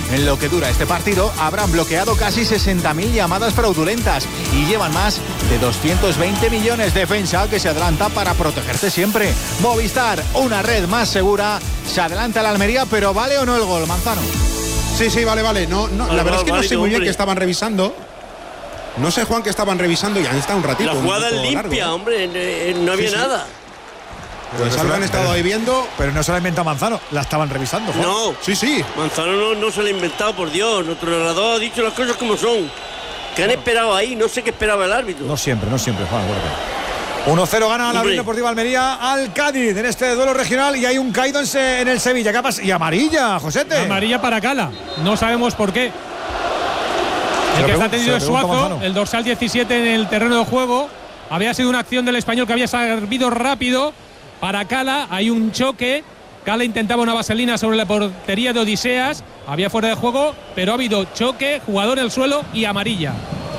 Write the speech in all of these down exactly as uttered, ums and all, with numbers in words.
En lo que dura este partido, habrán bloqueado casi sesenta mil llamadas fraudulentas y llevan más de doscientos veinte millones. Defensa que se adelanta para protegerte siempre. Movistar, una red más segura. Se adelanta la Almería, pero ¿vale o no el gol, Manzano? Sí, sí, vale, vale. No, no, vale la verdad vale, es que vale, no sé muy bien hombre. que estaban revisando. No sé, Juan, que estaban revisando y han estado un ratito. La jugada un es poco limpia, largo. hombre, eh, no había Sí, sí. nada. Pues algo han estado ahí viendo. Pero no se la inventa Manzano, la estaban revisando, Juan. No, Sí, sí. Manzano no, no se lo ha inventado, por Dios. Nuestro narrador ha dicho las cosas como son. ¿Qué han esperado ahí? No sé qué esperaba el árbitro. No siempre, no siempre, Juan, acuérdate. uno cero gana la Hombre. Unión Deportiva Almería al Cádiz en este duelo regional y hay un caído en, se, en el Sevilla. ¿Qué pasa? Y amarilla, Josete. Amarilla para Cala. No sabemos por qué. El que está tenido es Suazo, el dorsal diecisiete en el terreno de juego. Había sido una acción del Español que había servido rápido para Cala. Hay un choque. Cala intentaba una vaselina sobre la portería de Odiseas. Había fuera de juego, pero ha habido choque, jugador en el suelo y amarilla.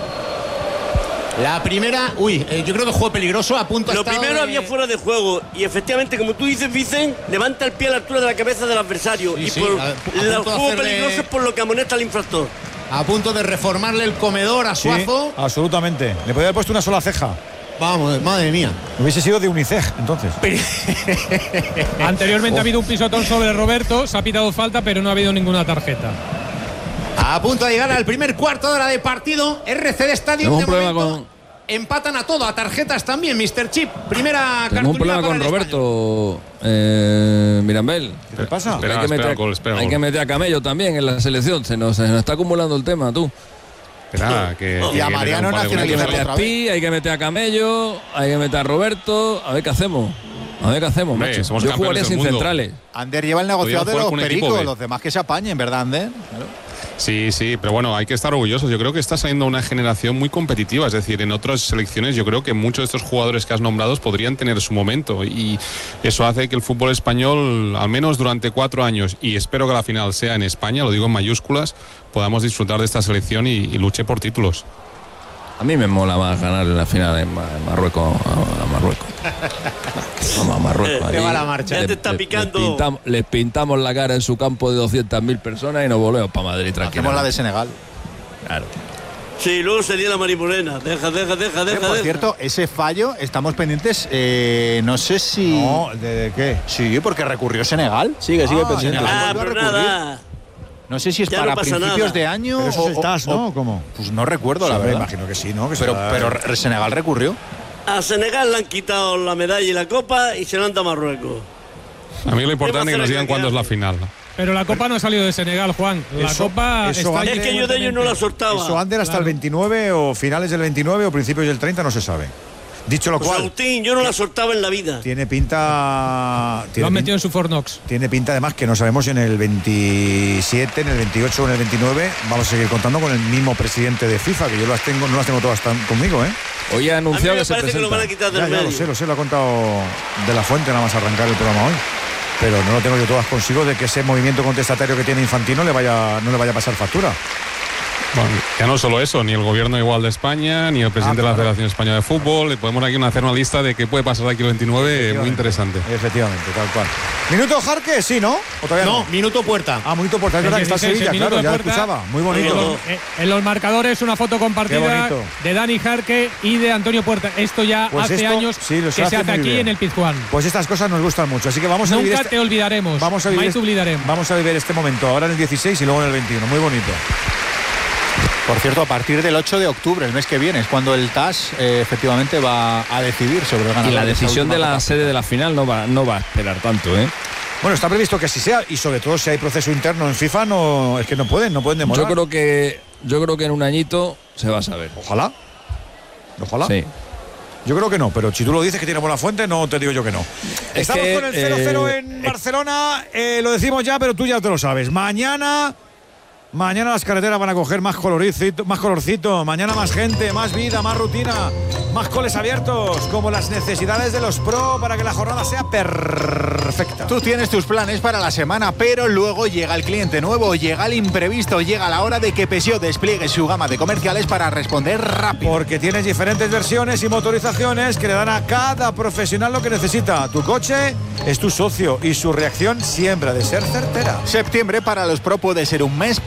La primera, uy, eh, yo creo que juego peligroso, a punto Lo ha estado primero de... había fuera de juego y efectivamente, como tú dices, Vicen, levanta el pie a la altura de la cabeza del adversario. Sí, y sí, por a- a el punto de juego hacerle- peligroso es por lo que amonesta al infractor. A punto de reformarle el comedor a Sí, Suazo. absolutamente. Le podía haber puesto una sola ceja. Vamos, madre mía. Hubiese sido de Unicef, entonces. Anteriormente ha habido un pisotón sobre Roberto. Se ha pitado falta, pero no ha habido ninguna tarjeta. A punto de llegar al primer cuarto de hora de partido. R C D Stadium. Tengo De un problema momento, con- empatan a todo, a tarjetas también, mister Chip. Primera Tengo un cartulina problema para con el Roberto eh, Mirambel. ¿Qué te pasa? Espera, hay que, espera, meter, gol, espera, hay gol. que meter a Camello también en la selección. Se nos, se nos está acumulando el tema, tú. Espera, que, Y a que Mariano le da un par de Hay que nacionalizado minutos. meter a otra vez. Pi, hay que meter a Camello, hay que meter a Roberto. A ver qué hacemos. A ver qué hacemos, Hombre, macho. somos Yo campeones jugaría del sin mundo. centrales. Ander lleva el negociado de jugar los con un equipo pericos, B. los demás que se apañen, ¿verdad, Ander? Claro. Sí, sí, pero bueno, hay que estar orgullosos. Yo creo que está saliendo una generación muy competitiva. Es decir, en otras selecciones yo creo que muchos de estos jugadores que has nombrado podrían tener su momento. Y eso hace que el fútbol español, al menos durante cuatro años, y espero que la final sea en España, lo digo en mayúsculas, podamos disfrutar de esta selección y, y luche por títulos. A mí me mola más ganar en la final en, Ma- en Marruecos. A, a Marruecos. Vamos a Marruecos. Eh, te va allí la marcha. Ya les- te está les- picando. Les pintamos, les pintamos la cara en su campo de doscientas mil personas y nos volvemos para Madrid Hacemos la tranquilamente. de Senegal. Claro. Sí, luego sería la Marimorena. Deja, deja, deja, Eh, deja. por deja. cierto, ese fallo, estamos pendientes, eh, no sé si... No, ¿de, de qué? Sí, porque recurrió Senegal. Sigue, sigue Ah, pendiente. Senegal Ah, volvió a pero recurrir. nada. No sé si es Ya no para pasa principios nada. de año Pero eso o, es el T A S, o- ¿no? ¿Cómo? Pues no recuerdo, Sí, la hombre, verdad. imagino que sí, ¿no? Que Pero, será- pero Re- Senegal recurrió. A Senegal le han quitado la medalla y la copa y se la han dado a Marruecos. A mí lo importante es que nos digan hacer cuándo es la aquí? final. Pero la copa no ha salido de Senegal, Juan. La Eso- copa eso está antes- Es que yo de ellos no la soltaba. Eso Ander hasta el veintinueve o finales del veintinueve o principios del treinta no se sabe. Dicho lo Pues cual, Agustín, yo no la soltaba en la vida. tiene pinta... Lo Tiene, han pin- metido en su Fornox. tiene pinta además que no sabemos si en el veintisiete, en el veintiocho o en el veintinueve vamos a seguir contando con el mismo presidente de FIFA, que yo las tengo, no las tengo todas tan- conmigo, ¿eh? Hoy ha A mí anunciado me que se parece que lo van a presenta. quitar del Ya, ya medio. lo sé, lo sé, lo ha contado de la fuente nada más arrancar el programa hoy. Pero no lo tengo yo todas consigo de que ese movimiento contestatario que tiene Infantino le vaya, no le vaya a pasar factura. Bueno, ya no solo eso, ni el gobierno igual de España, ni el presidente Ah, de la claro. Federación Española de Fútbol. Le podemos aquí hacer una lista de qué puede pasar aquí el veintinueve, muy interesante. Efectivamente, tal cual. ¿Minuto Jarque? Sí, ¿no? ¿O todavía no? No, minuto puerta. Ah, minuto puerta, es El verdad que está dieciséis, Sevilla, el minuto claro, de ya lo puerta. escuchaba. Muy En bonito. No, los, eh, en los marcadores una foto Qué compartida bonito. de Dani Jarque y de Antonio Puerta. Esto ya Pues hace esto, años sí, lo que se se hace hace muy aquí bien. en el Pizjuán. Pues estas cosas nos gustan mucho, así que vamos a vivir Nunca este, te olvidaremos. vamos a vivir Mai este- te olvidaremos. vamos a vivir este momento, ahora en el dieciséis y luego en el veintiuno, muy bonito. Por cierto, a partir del ocho de octubre, el mes que viene, es cuando el T A S eh, efectivamente va a decidir sobre el ganador. Y la de esta decisión última de la Copa. sede de la final no va, no va a esperar tanto, ¿eh? Bueno, está previsto que así sea y sobre todo si hay proceso interno en FIFA, no es que no pueden, no pueden demorar. Yo creo que yo creo que en un añito se va a saber. Ojalá. Ojalá. Sí. Yo creo que no, pero si tú lo dices que tiene buena fuente, no te digo yo que no. Es Estamos que, con el cero cero eh, en Barcelona, eh, lo decimos ya, pero tú ya te lo sabes. Mañana, mañana las carreteras van a coger más colorcito, más colorcito, mañana más gente, más vida, más rutina, más coles abiertos, como las necesidades de los pro para que la jornada sea perfecta. Tú tienes tus planes para la semana, pero luego llega el cliente nuevo, llega el imprevisto, llega la hora de que Peugeot despliegue su gama de comerciales para responder rápido. Porque tienes diferentes versiones y motorizaciones que le dan a cada profesional lo que necesita. Tu coche es tu socio y su reacción siempre ha de ser certera. Septiembre para los pro puede ser un mes